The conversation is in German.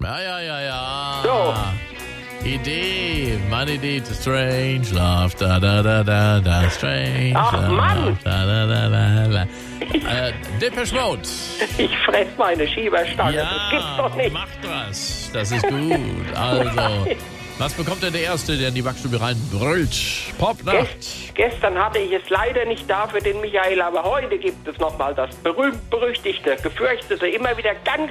Ja. So. Idee, meine Idee to Strange Love, da, Strange Ach, Love, Mann. da. Depeche Mode. Ich fress meine Schieberstange. Ja, Das gibt's doch nicht. macht was. Das ist gut. Also, was bekommt denn der Erste, der in die Backstube reinbrüllt? Popnacht. Gestern hatte ich es leider nicht da für den Michael, aber heute gibt es nochmal das berühmt-berüchtigte, gefürchtete, immer wieder gern